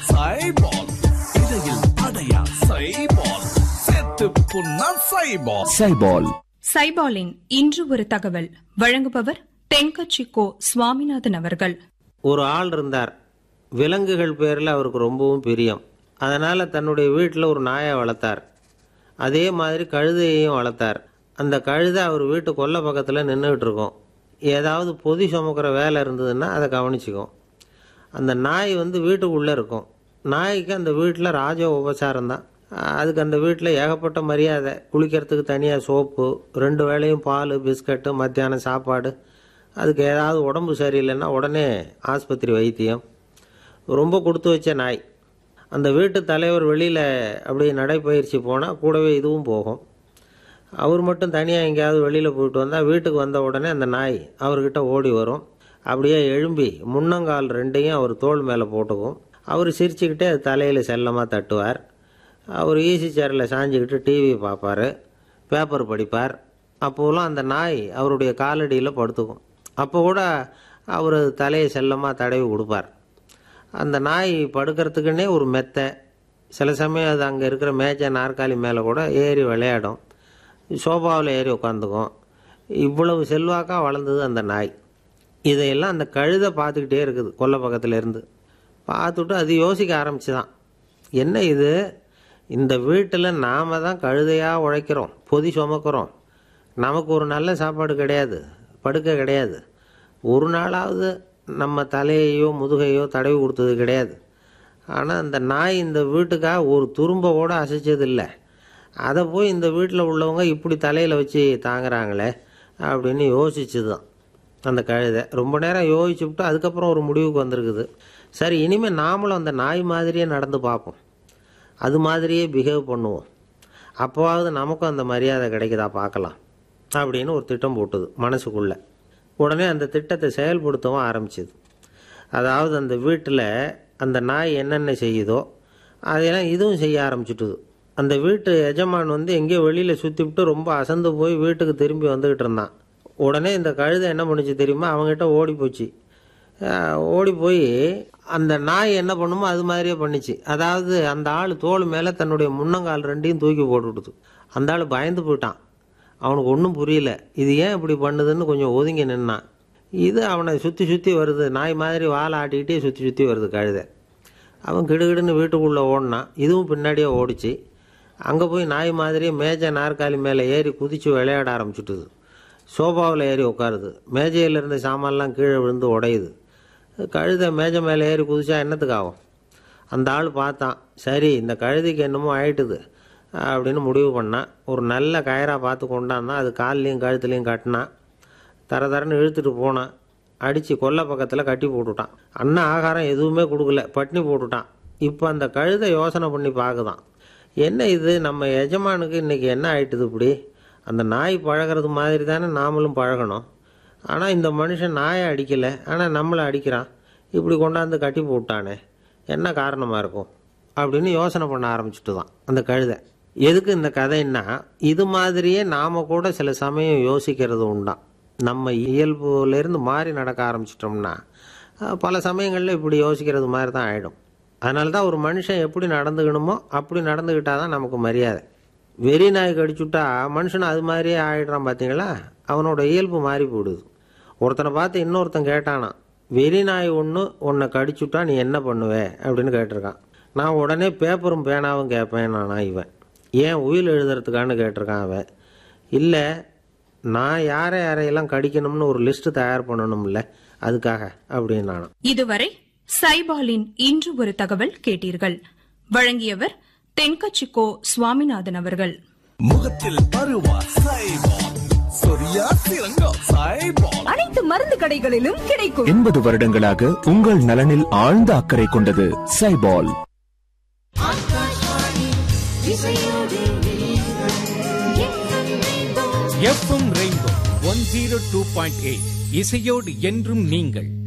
சைபால், இடையில் அடையா சைபால், சேர்த்து புண்ணா சைபால். சைபால். சைபாலின் இன்று ஒரு தகவல் வழங்குபவர் தென்கட்சி கோ சுவாமிநாதன் அவர்கள். ஒரு ஆள் இருந்தார். விலங்குகள் பேரில் அவருக்கு ரொம்பவும் பிரியம். அதனால் தன்னுடைய வீட்டில் ஒரு நாயை வளர்த்தார். அதே மாதிரி கழுதையையும் வளர்த்தார். அந்த கழுதை அவர் வீட்டு கொல்லை பக்கத்தில் நின்றுக்கிட்டு இருக்கும். ஏதாவது பொதி சுமக்கிற வேலை இருந்ததுன்னா அதை கவனிச்சிக்கும். அந்த நாய் வீட்டுக்குள்ளே இருக்கும். நாய்க்கு அந்த வீட்டில் ராஜ உபசாரம் தான். அதுக்கு அந்த வீட்டில் ஏகப்பட்ட மரியாதை. குளிக்கிறதுக்கு தனியாக சோப்பு, 2 வேளையும் பால், பிஸ்கட்டு, மத்தியானம் சாப்பாடு. அதுக்கு ஏதாவது உடம்பு சரியில்லைன்னா உடனே ஆஸ்பத்திரி வைத்தியம். ரொம்ப கொடுத்து வச்ச நாய். அந்த வீட்டு தலைவர் வெளியில் அப்படியே நடைப்பயிற்சி போனால் கூடவே இதுவும் போகும். அவர் மட்டும் தனியாக எங்கேயாவது வெளியில் போயிட்டு வந்தால் வீட்டுக்கு வந்த உடனே அந்த நாய் அவர்கிட்ட ஓடி வரும். அப்படியே எழும்பி முன்னங்கால் 2ஐயும் அவர் தோள் மேலே போட்டுக்கும். அவர் சிரிச்சுக்கிட்டே அது தலையில் செல்லமாக தட்டுவார். அவர் ஈசி சேரில் சாஞ்சிக்கிட்டு டிவி பார்ப்பார், பேப்பர் படிப்பார். அப்போலாம் அந்த நாய் அவருடைய காலடியில் படுத்துக்கும். அப்போ கூட அவர் தலையை செல்லமாக தடவி கொடுப்பார். அந்த நாய் படுக்கிறதுக்குன்னே ஒரு மெத்தை, சில சமயம் அது அங்கே இருக்கிற மேஜை நாற்காலி மேலே கூட ஏறி விளையாடும். சோபாவில் ஏறி உட்காந்துக்கும். இவ்வளவு செல்வாக்காக வளர்ந்தது அந்த நாய். இதையெல்லாம் அந்த கழுதை பார்த்துக்கிட்டே இருக்குது கொல்லை பக்கத்தில் இருந்து. பார்த்துட்டு அது யோசிக்க ஆரம்பிச்சுதான், என்ன இது, இந்த வீட்டில் நாம் தான் கழுதையாக உழைக்கிறோம், பொதி சுமக்கிறோம், நமக்கு ஒரு நல்ல சாப்பாடு கிடையாது, படுக்க கிடையாது, ஒரு நாளாவது நம்ம தலையையோ முதுகையோ தடவி கொடுத்தது கிடையாது. ஆனால் அந்த நாய் இந்த வீட்டுக்காக ஒரு துரும்ப கூட அசைச்சதில்லை. அதை போய் இந்த வீட்டில் உள்ளவங்க இப்படி தலையில் வச்சு தாங்குறாங்களே அப்படின்னு யோசிச்சு தான் அந்த கழுதை. ரொம்ப நேரம் யோசிச்சுவிட்டு அதுக்கப்புறம் ஒரு முடிவுக்கு வந்திருக்குது. சரி, இனிமேல் நாமளும் அந்த நாய் மாதிரியே நடந்து பார்ப்போம், அது மாதிரியே பிஹேவ் பண்ணுவோம், அப்போவாவது நமக்கும் அந்த மரியாதை கிடைக்குதா பார்க்கலாம் அப்படின்னு ஒரு திட்டம் போட்டுது மனசுக்குள்ளே. உடனே அந்த திட்டத்தை செயல்படுத்தவும் ஆரம்பிச்சிது. அதாவது அந்த வீட்டில் அந்த நாய் என்னென்ன செய்யுதோ அதையெல்லாம் இதுவும் செய்ய ஆரம்பிச்சுட்டுது. அந்த வீட்டு எஜமான் எங்கேயோ வெளியில் சுற்றிவிட்டு ரொம்ப அசந்து போய் வீட்டுக்கு திரும்பி வந்துக்கிட்டு இருந்தான். உடனே இந்த கழுதை என்ன பண்ணிச்சு தெரியுமா, அவங்ககிட்ட ஓடி போச்சு. ஓடி போய் அந்த நாய் என்ன பண்ணுமோ அது மாதிரியே பண்ணிச்சு. அதாவது அந்த ஆள் தோள் மேலே தன்னுடைய முன்னங்கால் 2ஐயும் தூக்கி போட்டுவிடுது. அந்த ஆள் பயந்து போயிட்டான். அவனுக்கு ஒன்றும் புரியல, இது ஏன் இப்படி பண்ணுதுன்னு கொஞ்சம் ஒதுங்கி நின்னான். இது அவனை சுற்றி சுற்றி வருது, நாய் மாதிரி வாழை ஆட்டிக்கிட்டே சுற்றி சுற்றி வருது கழுதை. அவன் கிடுகிடுன்னு வீட்டுக்குள்ளே ஓடினான். இதுவும் பின்னாடியே ஓடிச்சு. அங்கே போய் நாய் மாதிரியே மேஜை நாற்காலி மேலே ஏறி குதித்து விளையாட ஆரம்பிச்சுட்டுது. சோபாவில் ஏறி உட்காருது. மேஜையில் இருந்த சாமான்லாம் கீழே விழுந்து உடையுது. கழுதை மேஜை மேலே ஏறி குதிச்சா என்னத்துக்கு ஆகும்? அந்த ஆள் பார்த்தான், சரி இந்த கழுதைக்கு என்னமோ ஆயிட்டுது அப்படின்னு முடிவு பண்ணான். ஒரு நல்ல கயிறாக பார்த்து கொண்டான்னா அது கால்லையும் கழுத்துலையும் கட்டினான். தரன்னு இழுத்துட்டு போனான். அடித்து கொல்லை பக்கத்தில் கட்டி போட்டுட்டான். அண்ணன் ஆகாரம் எதுவுமே கொடுக்கல, பட்னி போட்டுட்டான். இப்போ அந்த கழுதை யோசனை பண்ணி பார்க்குதான், என்ன இது, நம்ம எஜமானுக்கு இன்றைக்கி என்ன ஆயிட்டுது இப்படி? அந்த நாய் பழகிறது மாதிரி தானே நாமளும் பழகணும். ஆனால் இந்த மனுஷன் நாயை அடிக்கலை, ஆனால் நம்மளை அடிக்கிறான். இப்படி கொண்டாந்து கட்டி போட்டானே, என்ன காரணமாக இருக்கும் அப்படின்னு யோசனை பண்ண ஆரம்பிச்சுட்டு தான் அந்த கழுதை. எதுக்கு இந்த கதைன்னா, இது மாதிரியே நாம் கூட சில சமயம் யோசிக்கிறது உண்டாம். நம்ம இயல்புலேருந்து மாறி நடக்க ஆரம்பிச்சிட்டோம்னா பல சமயங்களில் இப்படி யோசிக்கிறது மாதிரி தான் ஆகிடும். அதனால தான் ஒரு மனுஷன் எப்படி நடந்துக்கணுமோ அப்படி நடந்துக்கிட்டால் தான் நமக்கு மரியாதை. வெறி நாய் கடிச்சுட்டா மனுஷன் அது மாதிரியே ஆகிடுறான் பார்த்தீங்களா, அவனோட இயல்பு மாறி போடுது. ஒருத்தனை பார்த்து இன்னொருத்தன் கேட்டானா, வெறி நாய் ஒன்று உன்னை கடிச்சுட்டா நீ என்ன பண்ணுவே அப்படின்னு கேட்டிருக்கான். நான் உடனே பேப்பரும் பேனாவும் கேட்பேன் நானா இவன். ஏன் உயில் எழுதுறதுக்கான்னு கேட்டிருக்கான் அவன். இல்லை, நான் யாரையெல்லாம் கடிக்கணும்னு ஒரு லிஸ்ட் தயார் பண்ணணும்ல, அதுக்காக அப்படின்னு நானும். இதுவரை சைபாலின் இன்று ஒரு தகவல் கேட்டீர்கள். வழங்கியவர் தென்கட்சி கோ சுவாமிநாதன் அவர்கள். முகத்தில் பருவா சைபால், சொரியா சிறங்கா சைபால். அனைத்து மருந்து கடைகளிலும் கிடைக்கும். 80 வருடங்களாக உங்கள் நலனில் ஆழ்ந்த அக்கறை கொண்டது சைபால். FM ரெயின்போ 102.8 இசையோடு என்றும் நீங்கள்.